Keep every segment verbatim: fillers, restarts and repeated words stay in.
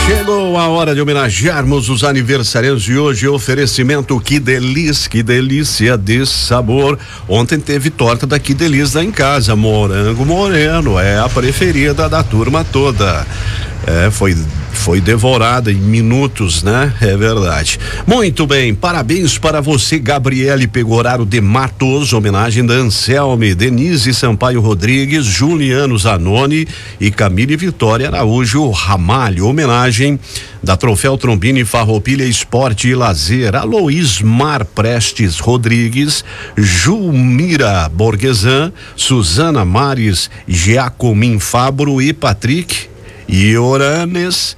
Chegou a hora de homenagearmos os aniversariantes de hoje. Oferecimento Que Delícia, que delícia de sabor. Ontem teve torta da Que Delícia em casa, morango moreno, é a preferida da turma toda. É, foi foi devorada em minutos, né? É verdade. Muito bem, parabéns para você, Gabriele Pegoraro de Matos, homenagem da Anselme, Denise Sampaio Rodrigues, Juliano Zanoni e Camille Vitória Araújo Ramalho, homenagem da Troféu Trombini Farroupilha Esporte e Lazer, alô Ismar Prestes Rodrigues, Julmira Borgesan, Suzana Mares, Giacomin Fabro e Patrick Ioranes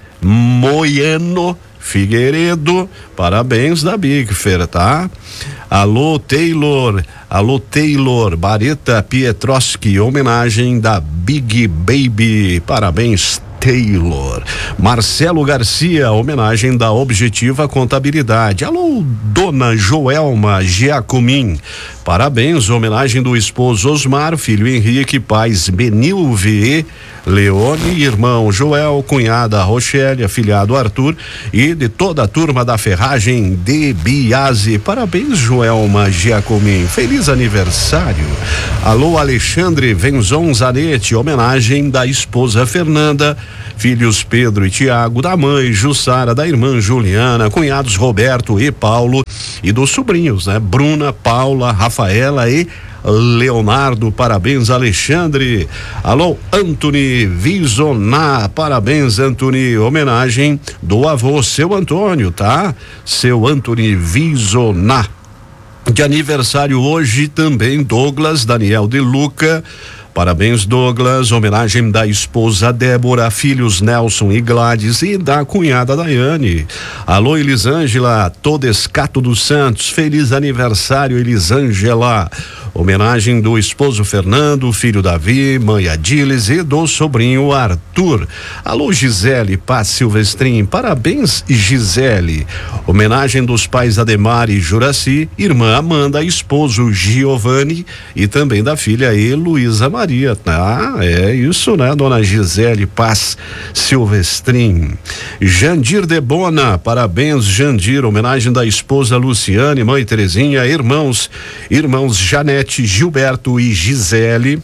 Moiano Figueiredo, parabéns da Big Fer, tá? Alô Taylor, alô Taylor Bareta Pietroski, homenagem da Big Baby, parabéns Taylor. Marcelo Garcia, homenagem da Objetiva Contabilidade. Alô, Dona Joelma Giacomin, parabéns, homenagem do esposo Osmar, filho Henrique, pais Benilve, Leone, irmão Joel, cunhada Rochelle, afilhado Arthur e de toda a turma da Ferragem de Biase. Parabéns, Joelma Giacomin, feliz aniversário. Alô, Alexandre Venzon Zanetti, homenagem da esposa Fernanda, filhos Pedro e Tiago, da mãe Jussara, da irmã Juliana, cunhados Roberto e Paulo e dos sobrinhos, né? Bruna, Paula, Rafaela e Leonardo, parabéns, Alexandre. Alô, Antony Visoná, parabéns, Antony, homenagem do avô, seu Antônio, tá? Seu Antony Visoná. De aniversário hoje também Douglas Daniel de Luca, parabéns, Douglas, homenagem da esposa Débora, filhos Nelson e Gladys e da cunhada Daiane. Alô, Elisângela Todescato dos Santos, feliz aniversário, Elisângela. Homenagem do esposo Fernando, filho Davi, mãe Adiles e do sobrinho Arthur. Alô, Gisele Paz Silvestrin, parabéns, Gisele. Homenagem dos pais Ademar e Juraci, irmã Amanda, esposo Giovanni e também da filha Heloísa Maria. Ah, é isso, né, dona Gisele Paz Silvestrin. Jandir Debona, parabéns, Jandir, homenagem da esposa Luciane, mãe Terezinha, irmãos, irmãos Janete, Gilberto e Gisele,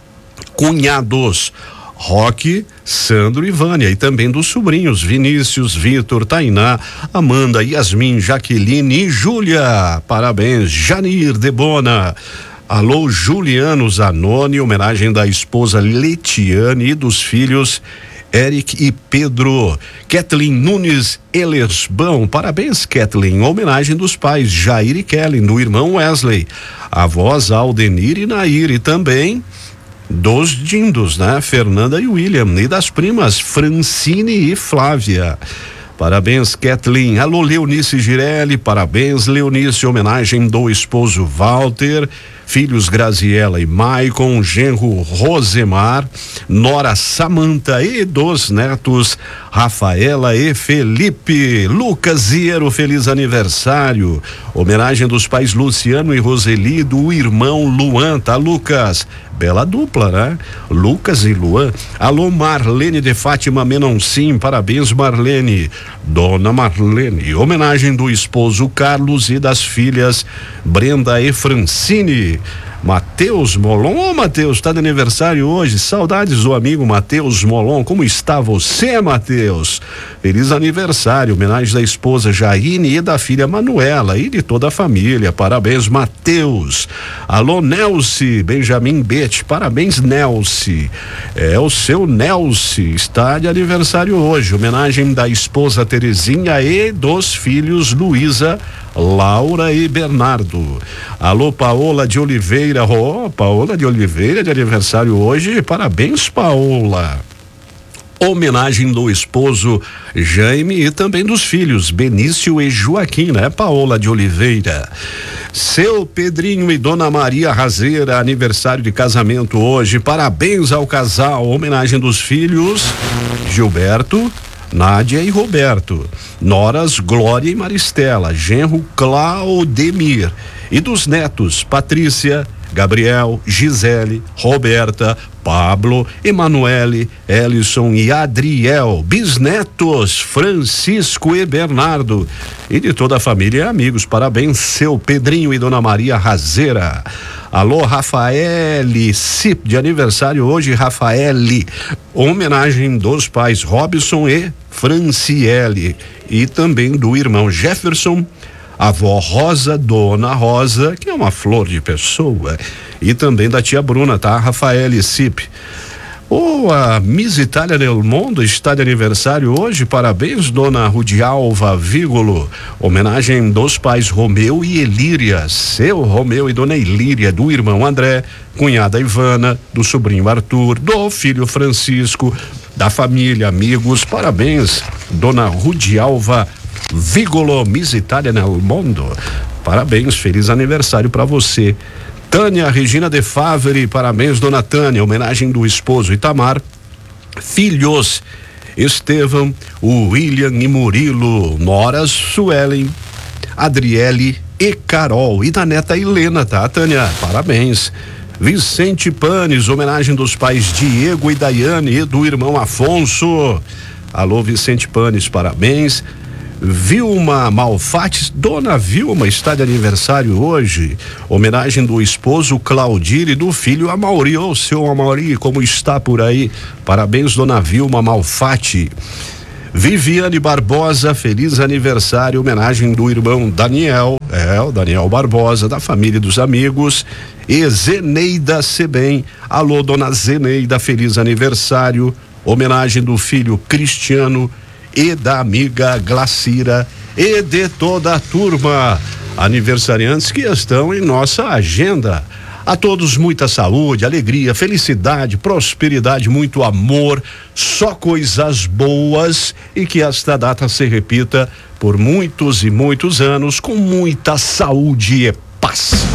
cunhados Roque, Sandro e Vânia, e também dos sobrinhos Vinícius, Vitor, Tainá, Amanda, Yasmin, Jaqueline e Júlia. Parabéns, Janir Debona. Alô, Juliano Zanoni, homenagem da esposa Letiane e dos filhos Eric e Pedro. Kathleen Nunes Elersbão, parabéns, Kathleen, homenagem dos pais Jair e Kellen, do irmão Wesley, avós Aldenir e Nair, e também dos dindos, né? Fernanda e William, e das primas Francine e Flávia. Parabéns, Kathleen. Alô, Leonice Girelli, parabéns, Leonice, homenagem do esposo Walter, filhos Graziela e Maicon, genro Rosemar, nora Samanta e dos netos Rafaela e Felipe. Lucas Ziero, feliz aniversário. Homenagem dos pais Luciano e Roseli, do irmão Luan, tá, Lucas? Bela dupla, né? Lucas e Luan. Alô, Marlene de Fátima Menoncim, parabéns, Marlene. Dona Marlene, homenagem do esposo Carlos e das filhas Brenda e Francine. Matheus Molon, ô Matheus, tá de aniversário hoje, saudades do amigo Matheus Molon, como está você, Matheus? Feliz aniversário, homenagem da esposa Jaine e da filha Manuela e de toda a família, parabéns, Matheus. Alô, Nelce Benjamin Bete, parabéns, Nelce, é o seu Nelce, está de aniversário hoje, homenagem da esposa Terezinha e dos filhos Luísa, Laura e Bernardo. Alô, Paola de Oliveira, oh, Paola de Oliveira de aniversário hoje, parabéns, Paola. Homenagem do esposo Jaime e também dos filhos Benício e Joaquim, né? Paola de Oliveira. Seu Pedrinho e Dona Maria Razeira, aniversário de casamento hoje, parabéns ao casal. Homenagem dos filhos Gilberto, Nádia e Roberto, noras Glória e Maristela, genro Claudemir e dos netos Patrícia, Gabriel, Gisele, Roberta, Pablo, Emanuele, Ellison e Adriel, bisnetos Francisco e Bernardo, e de toda a família e amigos. Parabéns, seu Pedrinho e Dona Maria Razeira. Alô, Rafaele Cip, de aniversário hoje, Rafaele. Homenagem dos pais Robson e Franciele, e também do irmão Jefferson, avó Rosa, Dona Rosa, que é uma flor de pessoa, e também da tia Bruna, tá? Rafaele Cip. Oh, a Miss Itália del Mondo está de aniversário hoje. Parabéns, Dona Rudialva Vigolo. Homenagem dos pais Romeu e Elíria, seu Romeu e Dona Elíria, do irmão André, cunhada Ivana, do sobrinho Arthur, do filho Francisco, da família, amigos. Parabéns, Dona Rudialva Vigolo, Miss Itália del Mondo. Parabéns, feliz aniversário para você. Tânia Regina de Favre, parabéns, Dona Tânia. Homenagem do esposo Itamar, filhos Estevão, o William e Murilo, noras Suelen, Adriele e Carol, e da neta Helena, tá, Tânia? Parabéns. Vicente Panes, homenagem dos pais Diego e Daiane e do irmão Afonso. Alô, Vicente Panes, parabéns. Vilma Malfates, Dona Vilma está de aniversário hoje. Homenagem do esposo Claudir e do filho Amauri. Ô, seu Amauri, como está por aí? Parabéns, Dona Vilma Malfate. Viviane Barbosa, feliz aniversário. Homenagem do irmão Daniel, é, o Daniel Barbosa, da família e dos amigos. E Zeneida Sebem. Alô, Dona Zeneida, feliz aniversário. Homenagem do filho Cristiano e da amiga Glacira e de toda a turma, aniversariantes que estão em nossa agenda. A todos muita saúde, alegria, felicidade, prosperidade, muito amor, só coisas boas, e que esta data se repita por muitos e muitos anos com muita saúde e paz.